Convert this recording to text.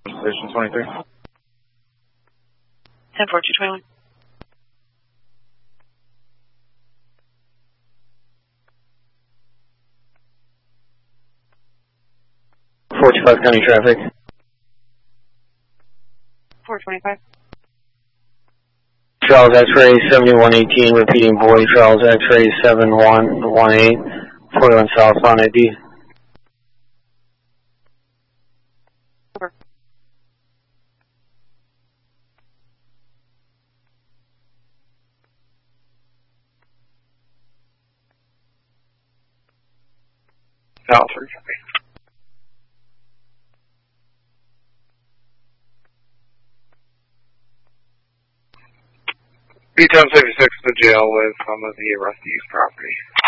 Position 23. 10-4-221. County traffic. 425. Charles X-ray 7118, repeating boy, Charles X-ray 7118, 41 southbound ID. Over. South 3. B-1066 to jail with some of the arrestees' property.